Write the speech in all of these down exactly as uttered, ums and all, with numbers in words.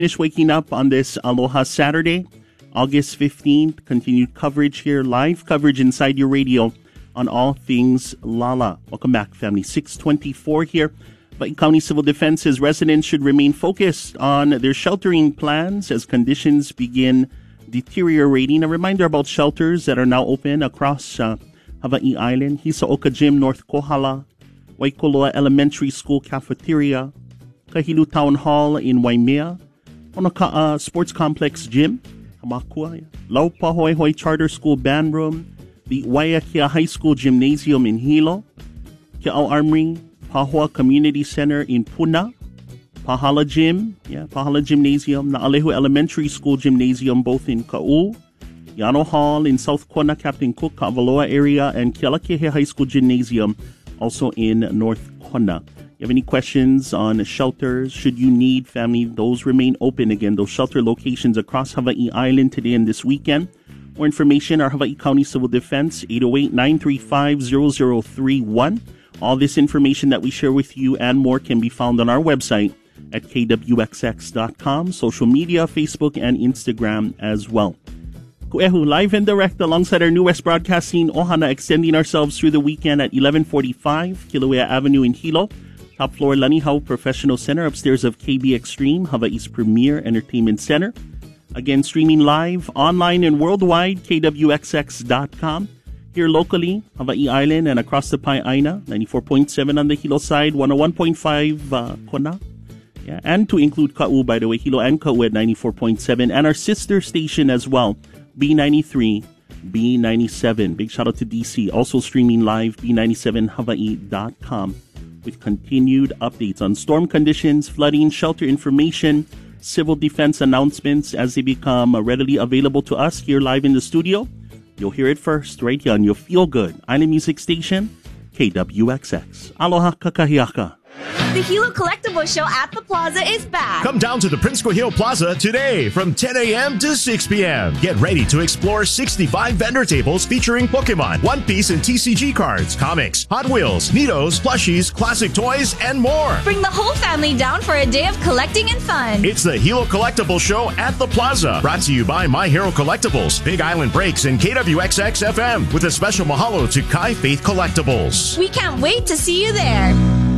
Finish waking up on this Aloha Saturday, August fifteenth. Continued coverage here, live coverage inside your radio on all things Lala. Welcome back, family. six twenty-four here. Hawaii County Civil Defense says residents should remain focused on their sheltering plans as conditions begin deteriorating. A reminder about shelters that are now open across uh, Hawaii Island. Hisaoka Gym, North Kohala, Waikoloa Elementary School Cafeteria, Kahilu Town Hall in Waimea, Honoka'a Sports Complex Gym, Hamakua, Laupahoehoe Charter School Band Room, the Waiakea High School Gymnasium in Hilo, Ke'au Armory, Pahua Community Center in Puna, Pahala Gym, yeah, Pahala Gymnasium, Na'alehu Elementary School Gymnasium, both in Ka'u, Yano Hall in South Kona, Captain Cook, Ka'avaloa area, and Kealakehe High School Gymnasium, also in North Kona. You have any questions on shelters? Should you need, family, those remain open again, those shelter locations across Hawaii Island today and this weekend. More information, our Hawaii County Civil Defense, eight oh eight, nine three five, zero zero three one. All this information that we share with you and more can be found on our website at K W X X dot com, social media, Facebook, and Instagram as well. Ku'ehu, live and direct alongside our New West Broadcasting Ohana, extending ourselves through the weekend at eleven forty-five Kilauea Avenue in Hilo. Top floor Lanihau Professional Center, upstairs of K B Extreme, Hawaii's premier entertainment center. Again, streaming live, online, and worldwide, K W X X dot com. Here locally, Hawaii Island and across the Pai'aina, ninety-four point seven on the Hilo side, one oh one point five uh, Kona. Yeah, and to include Ka'u, by the way, Hilo and Ka'u at ninety-four point seven. And our sister station as well, B ninety-three, B ninety-seven. Big shout out to D C. Also streaming live, B ninety-seven Hawaii dot com. With continued updates on storm conditions, flooding, shelter information, civil defense announcements as they become readily available to us here live in the studio. You'll hear it first right here on your Feel Good Island Music Station, K W X X. Aloha kakahiaka. The Hilo Collectibles Show at the Plaza is back. Come down to the Prince Kuhio Plaza today from ten a.m. to six p.m. Get ready to explore sixty-five vendor tables featuring Pokemon, One Piece, and T C G cards, comics, Hot Wheels, Neatos, plushies, classic toys, and more. Bring the whole family down for a day of collecting and fun. It's the Hilo Collectibles Show at the Plaza. Brought to you by My Hero Collectibles, Big Island Breaks, and K W X X F M with a special mahalo to Kai Faith Collectibles. We can't wait to see you there.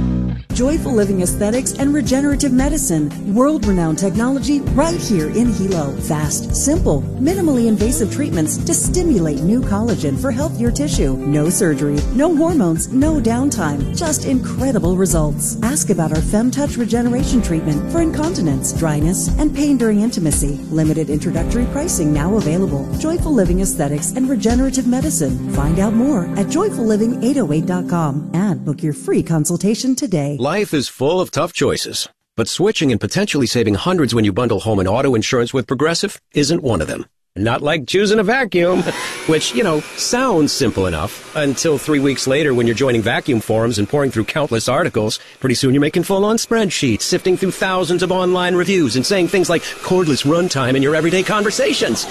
Joyful Living Aesthetics and Regenerative Medicine. World-renowned technology right here in Hilo. Fast, simple, minimally invasive treatments to stimulate new collagen for healthier tissue. No surgery, no hormones, no downtime. Just incredible results. Ask about our FemTouch Regeneration Treatment for incontinence, dryness, and pain during intimacy. Limited introductory pricing now available. Joyful Living Aesthetics and Regenerative Medicine. Find out more at joyful living eight oh eight dot com and book your free consultation today. Life is full of tough choices, but switching and potentially saving hundreds when you bundle home and auto insurance with Progressive isn't one of them. Not like choosing a vacuum, which, you know, sounds simple enough until three weeks later when you're joining vacuum forums and pouring through countless articles. Pretty soon you're making full-on spreadsheets, sifting through thousands of online reviews and saying things like cordless runtime in your everyday conversations.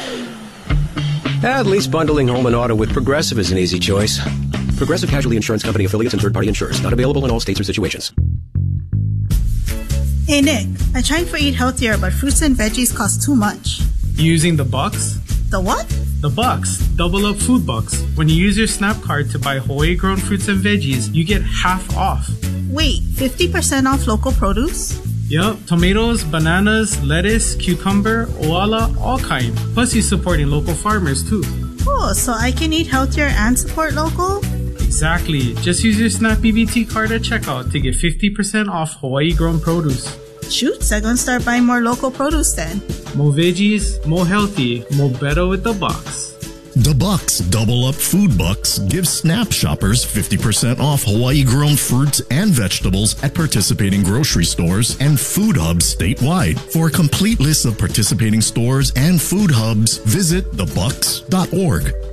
At least bundling home and auto with Progressive is an easy choice. Progressive Casualty Insurance Company affiliates and third-party insurers. Not available in all states or situations. Hey Nick, I tried for Eat Healthier, but fruits and veggies cost too much. Using the bucks? The what? The bucks. Double up food bucks. When you use your SNAP card to buy Hawaii-grown fruits and veggies, you get half off. Wait, fifty percent off local produce? Yup, tomatoes, bananas, lettuce, cucumber, oala, all kind. Plus you're supporting local farmers too. Oh, so I can eat healthier and support local? Exactly. Just use your SNAP B B T card at checkout to get fifty percent off Hawaii-grown produce. Shoots, I'm gonna start buying more local produce then. More veggies, more healthy, more better with the bucks. The Bucks Double Up Food Bucks gives SNAP shoppers fifty percent off Hawaii-grown fruits and vegetables at participating grocery stores and food hubs statewide. For a complete list of participating stores and food hubs, visit the bucks dot org.